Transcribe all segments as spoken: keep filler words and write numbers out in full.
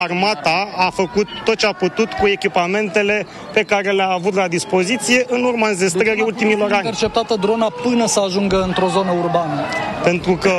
Armata a făcut tot ce a putut cu echipamentele pe care le-a avut la dispoziție în urma înzestrării deci, ultimilor ani. Interceptată drona până să ajungă într-o zonă urbană. Pentru că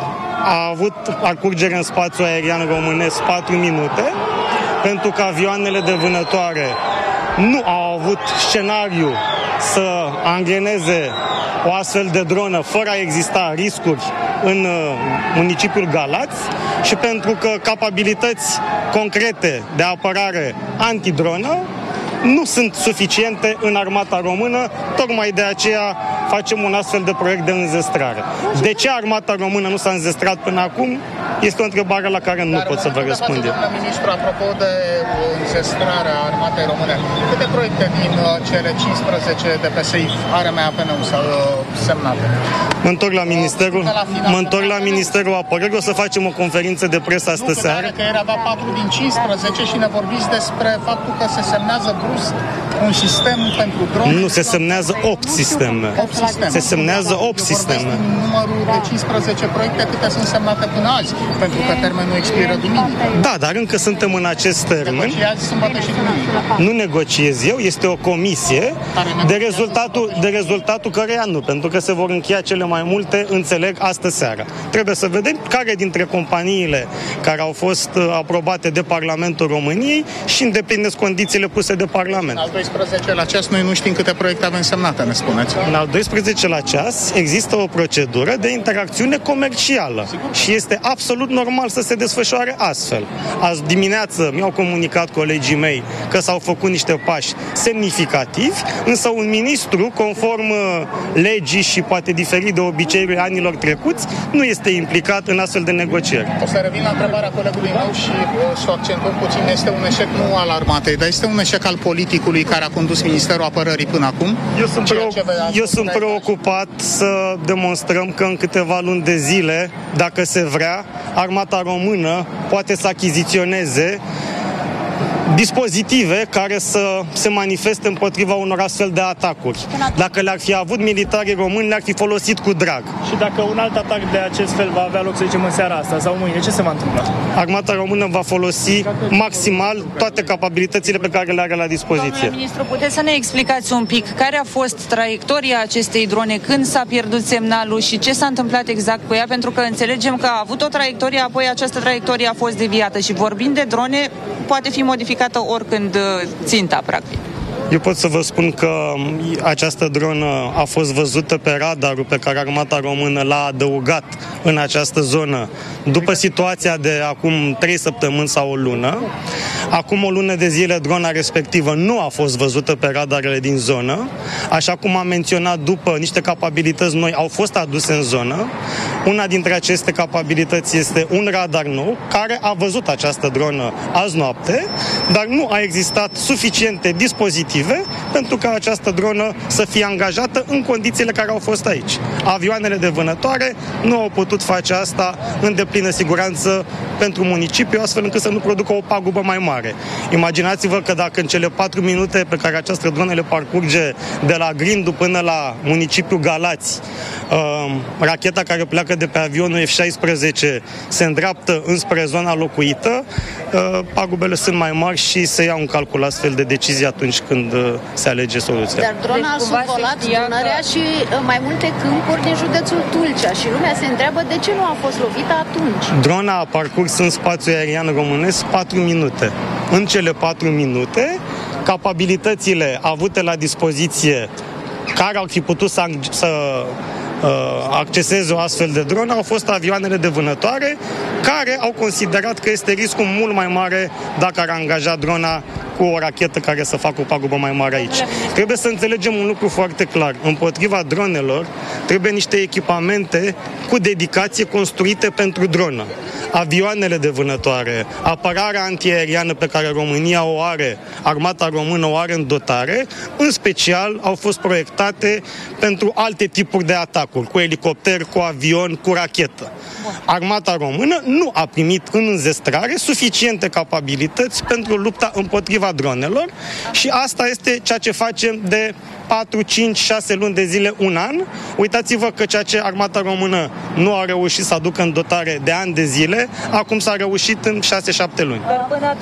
a avut parcurgere în spațiul aerian românesc patru minute, pentru că avioanele de vânătoare nu au avut scenariu să angreneze o astfel de dronă fără a exista riscuri în municipiul Galați și pentru că capabilități concrete de apărare antidronă nu sunt suficiente în armata română, tocmai de aceea facem un astfel de proiect de înzestrare. De ce armata română nu s-a înzestrat până acum? Este o întrebare la care nu Dar pot să vă răspund. Domnule ministru, apropo de înzestrarea armatei române, câte proiecte din cele cincisprezece de P S I are M A P N-ul s-au semnat? Mă întorc la Ministerul, mă întorc la Ministerul Apărării, o să facem o conferință de presă astă seară. Că era dat patru din cincisprezece și ne vorbiți despre faptul că se semnează brusc un sistem pentru drone. Nu, se semnează opt sisteme. Se semnează opt sisteme. Numărul de cincisprezece proiecte câte sunt semnate până azi, pentru că termenul expiră duminică. Da, dar încă suntem în acest termen. Negociați sâmbătă și duminică. Nu negociez eu, este o comisie de rezultatul, de rezultatul căreia nu, pentru că se vor încheia cele mai multe, înțeleg, astă seară. Trebuie să vedem care dintre companiile care au fost aprobate de Parlamentul României și îndeplinesc condițiile puse de Parlament. În al doisprezecelea ceas noi nu știm câte proiecte avem semnate, ne spuneți. În al doisprezecelea ceas există o procedură de interacțiune comercială și este absolut normal să se desfășoare astfel. Azi dimineață mi-au comunicat colegii mei că s-au făcut niște pași semnificativi, însă un ministru, conform legii și poate diferit de obiceiurile anilor trecuți, nu este implicat în astfel de negocieri. O să revin la întrebarea colegului meu și o să o accentuăm puțin. Este un eșec nu al armatei, dar este un eșec al politicului care a condus Ministerul Apărării până acum? Eu sunt, preocup- eu sunt preocupat să demonstrăm că în câteva luni de zile, dacă se vrea, armata română poate să achiziționeze dispozitive care să se manifeste împotriva unor astfel de atacuri. Dacă le-ar fi avut militarii români, le-ar fi folosit cu drag. Și dacă un alt atac de acest fel va avea loc, să zicem, în seara asta sau mâine, ce se va întâmpla? Armata română va folosi maximal toate capabilitățile pe care le are la dispoziție. Domnule ministru, puteți să ne explicați un pic care a fost traiectoria acestei drone, când s-a pierdut semnalul și ce s-a întâmplat exact cu ea? Pentru că înțelegem că a avut o traiectorie, apoi această traiectorie a fost deviată și vorbind de drone, poate fi modificată oricând ținta, practic. Eu pot să vă spun că această dronă a fost văzută pe radarul pe care armata română l-a adăugat în această zonă după situația de acum trei săptămâni sau o lună. Acum o lună de zile drona respectivă nu a fost văzută pe radarele din zonă. Așa cum am menționat, după niște capabilități noi au fost aduse în zonă. Una dintre aceste capabilități este un radar nou care a văzut această dronă azi noapte, dar nu a existat suficiente dispozitive pentru ca această dronă să fie angajată în condițiile care au fost aici. Avioanele de vânătoare nu au putut face asta în deplină siguranță pentru municipiu, astfel încât să nu producă o pagubă mai mare. Imaginați-vă că dacă în cele patru minute pe care această dronă le parcurge de la Grindu până la municipiul Galați, uh, racheta care pleacă de pe avionul F șaisprezece se îndreaptă înspre zona locuită, uh, pagubele sunt mai mari și se ia în calcul astfel de decizii atunci când se alege soluția. Dar drona a survolat Dunărea și mai multe câmpuri din județul Tulcea și lumea se întreabă de ce nu a fost lovită atunci. Drona a parcurs în spațiul aerian românesc patru minute. În cele patru minute, capabilitățile avute la dispoziție care au fi putut să, să uh, acceseze o astfel de dronă au fost avioanele de vânătoare care au considerat că este riscul mult mai mare dacă ar angaja drona cu o rachetă care să facă o pagubă mai mare aici. Trebuie să înțelegem un lucru foarte clar. Împotriva dronelor trebuie niște echipamente cu dedicație construite pentru dronă. Avioanele de vânătoare, apărarea antiaeriană pe care România o are, armata română o are în dotare, în special au fost proiectate pentru alte tipuri de atacuri, cu elicopter, cu avion, cu rachetă. Armata română nu a primit în înzestrare suficiente capabilități pentru lupta împotriva dronelor și asta este ceea ce facem de patru, cinci, șase luni de zile, un an. Uitați-vă că ceea ce armata română nu a reușit să aducă în dotare de ani de zile, acum s-a reușit în șase, șapte luni.